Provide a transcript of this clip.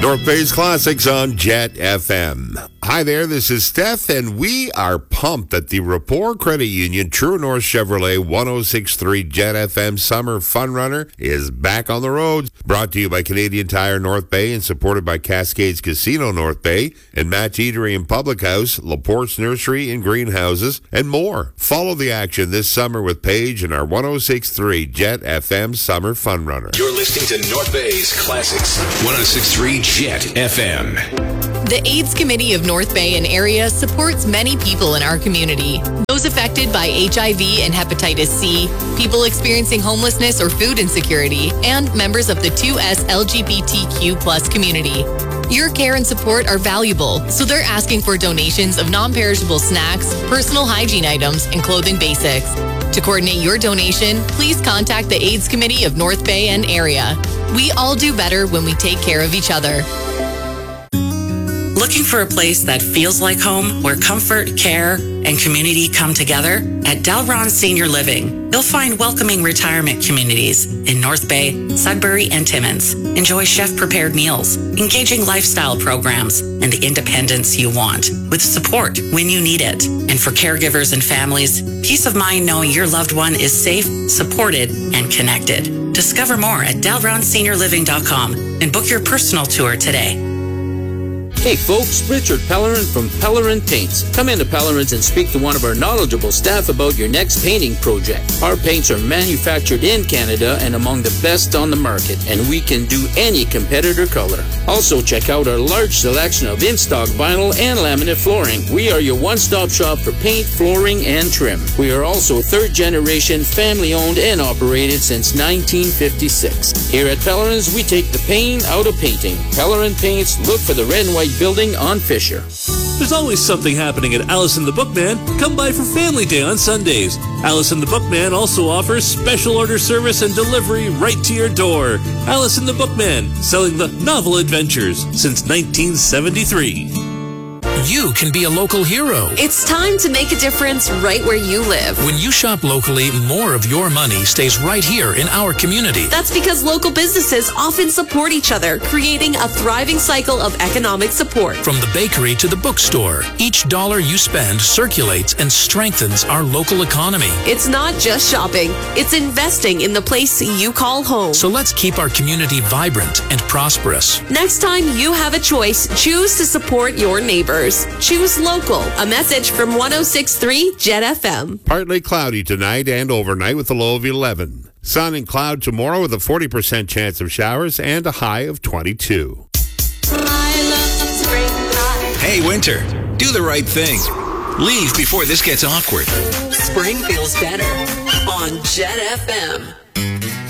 North Bay's Classics on Jet FM. Hi there, this is Steph, and we are pumped that the Rapport Credit Union True North Chevrolet 1063 Jet FM Summer Fun Runner is back on the road. Brought to you by Canadian Tire North Bay and supported by Cascades Casino North Bay and Matt's Eatery and Public House, LaPorte's Nursery and Greenhouses, and more. Follow the action this summer with Paige and our 1063 Jet FM Summer Fun Runner. You're listening to North Bay's Classics 1063 Jet FM. The AIDS Committee of North Bay and area supports many people in our community. Those affected by HIV and hepatitis C, people experiencing homelessness or food insecurity, and members of the 2S LGBTQ plus community. Your care and support are valuable, so they're asking for donations of non-perishable snacks, personal hygiene items, and clothing basics. To coordinate your donation, please contact the AIDS Committee of North Bay and area. We all do better when we take care of each other. Looking for a place that feels like home, where comfort, care, and community come together? At Delron Senior Living, you'll find welcoming retirement communities in North Bay, Sudbury, and Timmins. Enjoy chef-prepared meals, engaging lifestyle programs, and the independence you want, with support when you need it. And for caregivers and families, peace of mind knowing your loved one is safe, supported, and connected. Discover more at DelronSeniorLiving.com and book your personal tour today. Hey folks, Richard Pellerin from Pellerin Paints. Come into Pellerin's and speak to one of our knowledgeable staff about your next painting project. Our paints are manufactured in Canada and among the best on the market, and we can do any competitor color. Also check out our large selection of in-stock vinyl and laminate flooring. We are your one-stop shop for paint, flooring, and trim. We are also third-generation, family-owned and operated since 1956. Here at Pellerin's, we take the pain out of painting. Pellerin Paints, look for the red and white building on Fisher. There's always something happening at Allison the Bookman. Come by for Family Day on Sundays. Allison the Bookman also offers special order service and delivery right to your door. Allison the Bookman, selling the novel adventures since 1973. You can be a local hero. It's time to make a difference right where you live. When you shop locally, more of your money stays right here in our community. That's because local businesses often support each other, creating a thriving cycle of economic support. From the bakery to the bookstore, each dollar you spend circulates and strengthens our local economy. It's not just shopping, it's investing in the place you call home. So let's keep our community vibrant and prosperous. Next time you have a choice, choose to support your neighbors. Choose local. A message from 1063 Jet FM. Partly cloudy tonight and overnight with a low of 11. Sun and cloud tomorrow with a 40% chance of showers and a high of 22. Hey, winter, do the right thing. Leave before this gets awkward. Spring feels better on Jet FM.